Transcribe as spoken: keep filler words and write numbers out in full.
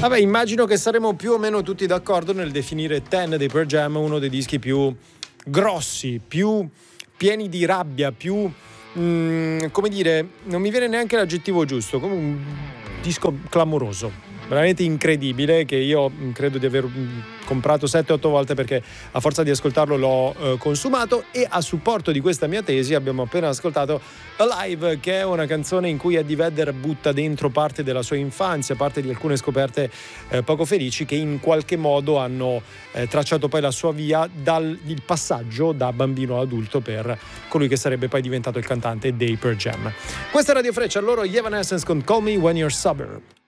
Vabbè, immagino che saremo più o meno tutti d'accordo nel definire Ten dei Pearl Jam uno dei dischi più grossi, più pieni di rabbia, più mm, come dire, non mi viene neanche l'aggettivo giusto, come un disco clamoroso, veramente incredibile, che io credo di aver comprato sette otto volte perché a forza di ascoltarlo l'ho eh, consumato. E a supporto di questa mia tesi abbiamo appena ascoltato Alive, che è una canzone in cui Eddie Vedder butta dentro parte della sua infanzia, parte di alcune scoperte eh, poco felici che in qualche modo hanno eh, tracciato poi la sua via dal il passaggio da bambino a adulto per colui che sarebbe poi diventato il cantante dei Pearl Jam. Questa è Radio Freccia, loro gli Evanescence con Call Me When You're Sober.